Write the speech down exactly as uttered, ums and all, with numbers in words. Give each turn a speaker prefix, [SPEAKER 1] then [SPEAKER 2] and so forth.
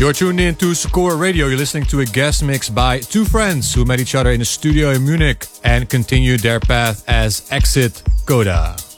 [SPEAKER 1] You're tuned in to Sakura Radio. You're listening to a guest mix by two friends who met each other in a studio in Munich and continued their path as Exit Coda.